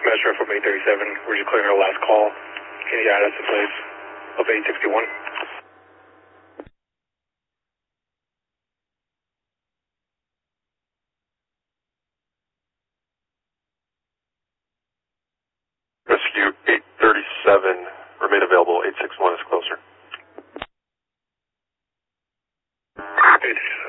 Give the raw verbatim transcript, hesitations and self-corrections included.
Metro from eight thirty-seven. We're just clearing our last call. Any address in place of eight sixty-one.